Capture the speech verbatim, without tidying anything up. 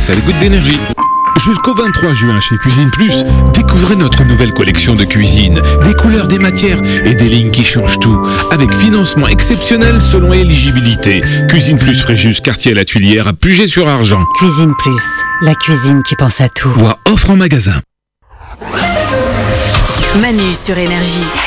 à l'écoute d'Énergie. Jusqu'au vingt-trois juin chez Cuisine Plus, découvrez notre nouvelle collection de cuisine, des couleurs, des matières et des lignes qui changent tout, avec financement exceptionnel selon éligibilité. Cuisine Plus Fréjus, quartier à la Tuilière, à Puget-sur-Argent. Cuisine Plus, la cuisine qui pense à tout. Voie offre en magasin. Manu sur Énergie.